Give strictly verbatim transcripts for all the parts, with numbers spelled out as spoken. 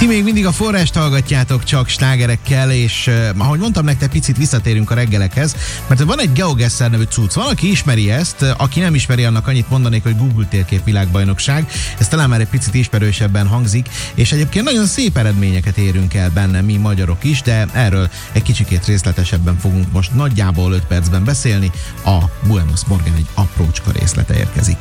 Ti még mindig a Forrást hallgatjátok csak slágerekkel, és uh, ahogy mondtam nektek, picit visszatérünk a reggelekhez, mert van egy GeoGuessr nevű cucc. Van, aki ismeri ezt, aki nem ismeri, annak annyit mondanék, hogy Google térkép világbajnokság. Ez talán már egy picit ismerősebben hangzik, és egyébként nagyon szép eredményeket érünk el benne, mi magyarok is, de erről egy kicsikét részletesebben fogunk most nagyjából öt percben beszélni. A Buenos Morgen egy aprócska részlete érkezik.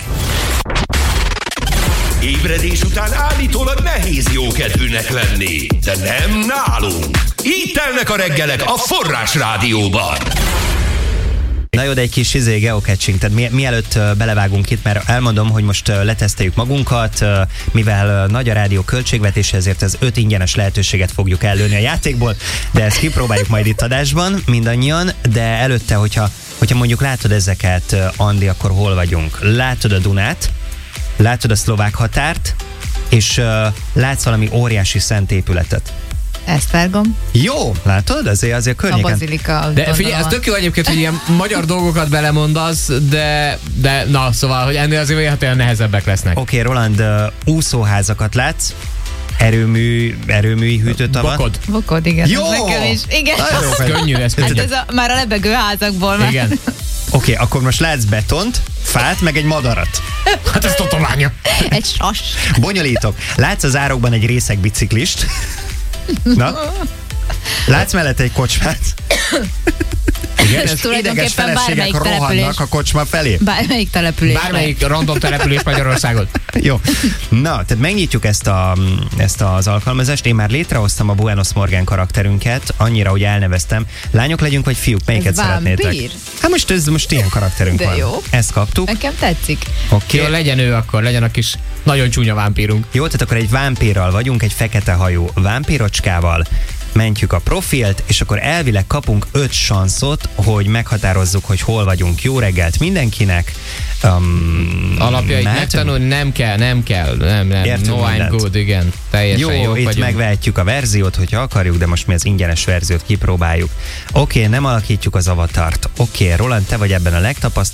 Ébredés után állítólag nehéz jókedvűnek lenni, de nem nálunk. Így telnek a reggelek a Forrás Rádióban. Na jó, de egy kis izé, geocaching, tehát mi, mielőtt belevágunk itt, mert elmondom, hogy most leteszteljük magunkat, mivel nagy a rádió költségvetése, ezért az öt ingyenes lehetőséget fogjuk ellőni a játékból, de ezt kipróbáljuk majd itt adásban, mindannyian, de előtte, hogyha, hogyha mondjuk látod ezeket, Andi, akkor hol vagyunk? Látod a Dunát, látod a szlovák határt, és uh, látsz valami óriási szent épületet. Esztergom. Jó, látod? Azért, azért a környéken. A bazilika. De figyelj, ez tök jó egyébként, hogy ilyen magyar dolgokat belemondasz, de, de na, szóval, hogy ennél azért olyan nehezebbek lesznek. Oké, okay, Roland, uh, úszóházakat látsz, erőmű, erőműi hűtőtavat. Bokod. Bokod, igen. Jó! Nekem is. Igen. Ez könnyű, ez könnyű. Hát ez a, már a lebegő házakból. Már. Igen. Oké, okay, akkor most látsz betont, fát, meg egy madarat. Hát ez totománya. Egy sas. Bonyolítok. Látsz az árokban egy részeg biciklist. Na? Látsz mellette egy kocsmát. Igen, és ez ideges tulajdonképpen feleségek rohannak a kocsma felé. Bármelyik település. Bármelyik random település Magyarországon. Jó. Na, tehát megnyitjuk ezt, a, ezt az alkalmazást. Én már létrehoztam a Buenos Morgen karakterünket, annyira, hogy elneveztem. Lányok legyünk, vagy fiúk? Melyiket ez szeretnétek? Vámpír? Hát most ez most ilyen karakterünk de van. jó. Ezt kaptuk. Nekem tetszik. Oké. Jó, legyen ő akkor, legyen a kis nagyon csúnya vámpírunk. Jó, tehát akkor egy vámpírral vagyunk, egy fekete hajú vámpírocskával. Mentjük a profilt, és akkor elvileg kapunk öt sanszot, hogy meghatározzuk, hogy hol vagyunk. Jó reggelt mindenkinek. Um, Alapjait megtanulni nem kell, nem kell. Nem, nem. Értünk no, I'm mindent. good, igen. Teljesen jó, jók itt vagyunk. megvehetjük a verziót, hogyha akarjuk, de most mi az ingyenes verziót kipróbáljuk. Oké, okay, nem alakítjuk az avatart. Oké, okay, Roland, te vagy ebben a legtapasztaltabb.